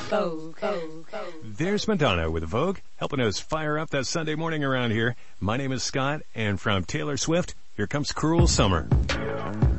Vogue. There's Madonna with Vogue, helping us fire up that Sunday morning around here. My name is Scott, and from Taylor Swift, here comes Cruel Summer.